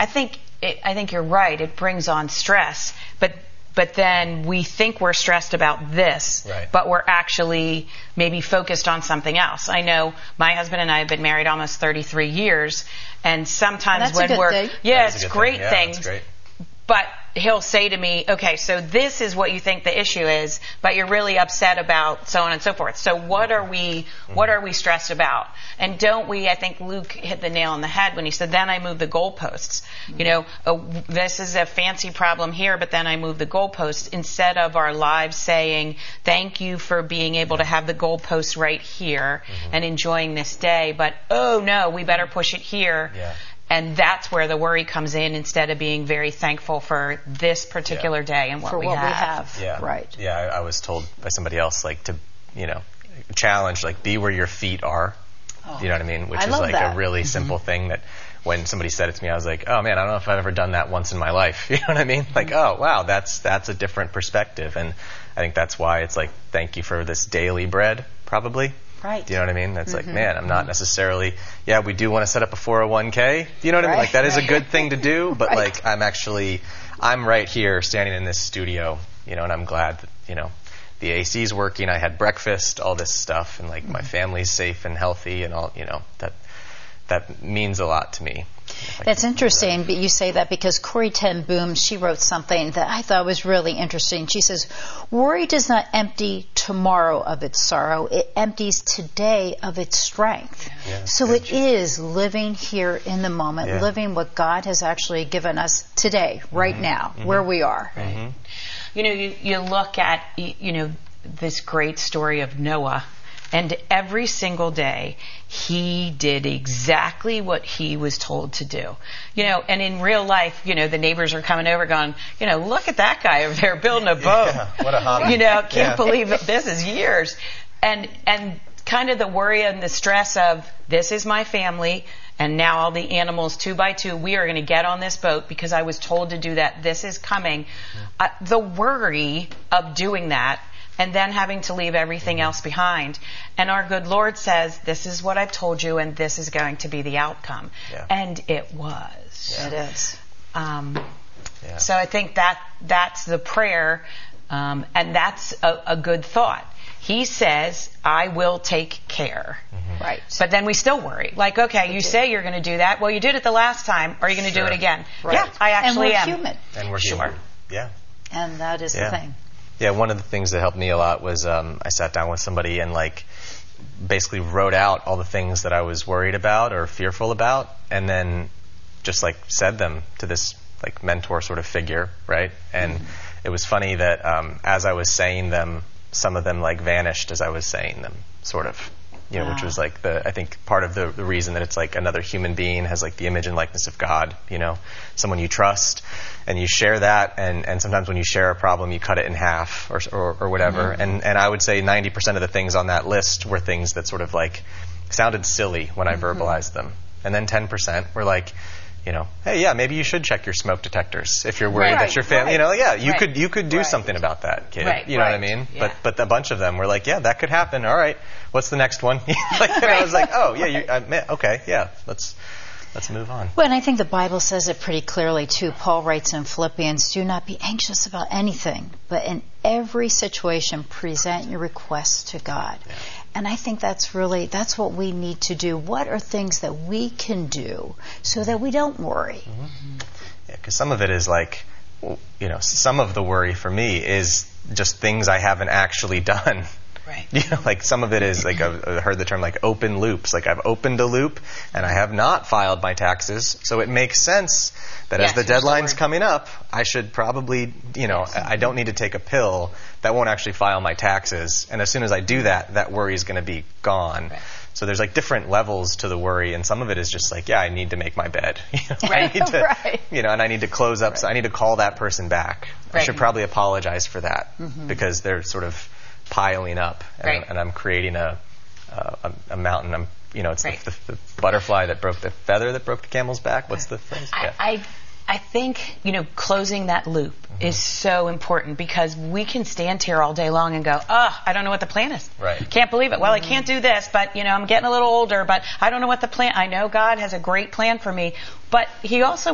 I think you're right. It brings on stress, but then we think we're stressed about this, right. but we're actually maybe focused on something else. I know my husband and I have been married almost 33 years, and sometimes that's when we're it's great thing. things. That's great. But he'll say to me, okay, so this is what you think the issue is, but you're really upset about so on and so forth. So what are we stressed about? And don't we, I think Luke hit the nail on the head when he said, then I move the goalposts. This is a fancy problem here, but then I move the goalposts, instead of our lives saying, thank you for being able to have the goalposts right here and enjoying this day, but oh no, we better push it here. Yeah. And that's where the worry comes in, instead of being very thankful for this particular day and what we have. Yeah. Right. Yeah, I was told by somebody else, to, challenge, be where your feet are. Oh, you know what I mean? Which I is love that. a really simple thing that when somebody said it to me, I was like, oh man, I don't know if I've ever done that once in my life. You know what I mean? Oh wow, that's a different perspective. And I think that's why it's thank you for this daily bread, probably. Right. Do you know what I mean? That's man, I'm not necessarily, we do want to set up a 401k. Do you know what I mean? That is a good thing to do, but I'm right here standing in this studio, and I'm glad that, the AC's working, I had breakfast, all this stuff, and my family's safe and healthy and all, that means a lot to me. That's interesting, but you say that because Corrie ten Boom, she wrote something that I thought was really interesting. She says, worry does not empty tomorrow of its sorrow. It empties today of its strength. Yeah, so it is living here in the moment, living what God has actually given us today, right now, where we are. Mm-hmm. You look at, this great story of Noah. And every single day, he did exactly what he was told to do. And in real life, the neighbors are coming over going, look at that guy over there building a boat. Yeah, what a hobby. Can't believe it. This is years. And kind of the worry and the stress of, this is my family, and now all the animals, 2 by 2, we are going to get on this boat because I was told to do that. This is coming. The worry of doing that, and then having to leave everything else behind. And our good Lord says, this is what I've told you, and this is going to be the outcome. Yeah. And it was. Yeah. It is. So I think that's the prayer, and that's a good thought. He says, I will take care. Mm-hmm. Right. But then we still worry. Okay, you say you're going to do that. Well, you did it the last time. Are you going to do it again? Right. Yeah, I actually am. Human. And we're human. Yeah. And that is the thing. Yeah, one of the things that helped me a lot was I sat down with somebody and basically wrote out all the things that I was worried about or fearful about, and then just said them to this mentor sort of figure, right? And it was funny that as I was saying them, some of them vanished as I was saying them, sort of. Which was I think part of the reason that it's another human being has the image and likeness of God, someone you trust, and you share that, and sometimes when you share a problem, you cut it in half or whatever. And I would say 90% of the things on that list were things that sort of sounded silly when I verbalized them. And then 10% were hey, yeah, maybe you should check your smoke detectors if you're worried that your family, you could do something about that, kid. You know what I mean? Yeah. But a bunch of them were yeah, that could happen. All right, what's the next one? And I was oh yeah, okay, yeah, let's move on. Well, and I think the Bible says it pretty clearly too. Paul writes in Philippians, do not be anxious about anything, but in every situation present your requests to God. Yeah. And I think that's what we need to do. What are things that we can do so that we don't worry? Mm-hmm. Yeah, because some of it is some of the worry for me is just things I haven't actually done. Right. Some of it is I've heard the term open loops. I've opened a loop and I have not filed my taxes, so it makes sense that as the deadline's coming up, I should probably, I don't need to take a pill that won't actually file my taxes. And as soon as I do that, that worry is going to be gone. Right. So there's different levels to the worry, and some of it is just I need to make my bed. I need to, and I need to close up. So I need to call that person back. Right. I should probably apologize for that because they're sort of piling up, and I'm creating a mountain. It's the butterfly that broke the feather that broke the camel's back. What's the phrase? I think, closing that loop is so important, because we can stand here all day long and go, I don't know what the plan is. Right. Can't believe it. Well, I can't do this, but, I'm getting a little older, but I don't know what the plan. I know God has a great plan for me, but He also